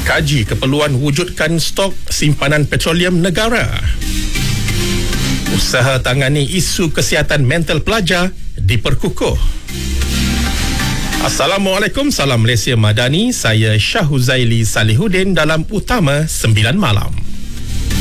Kaji keperluan wujudkan stok simpanan petroleum negara. Usaha tangani isu kesihatan mental pelajar diperkukuh. Assalamualaikum, salam Malaysia Madani. Saya Syah Huzaili Salihuddin dalam Utama 9 Malam.